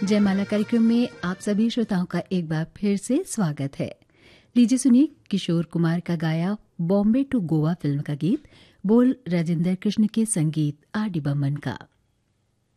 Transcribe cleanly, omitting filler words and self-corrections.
जयमाला कार्यक्रम में आप सभी श्रोताओं का एक बार फिर से स्वागत है। लीजिए सुनिए किशोर कुमार का गाया बॉम्बे टू गोवा फिल्म का गीत, बोल राजेंद्र कृष्ण के संगीत आर डी बर्मन का।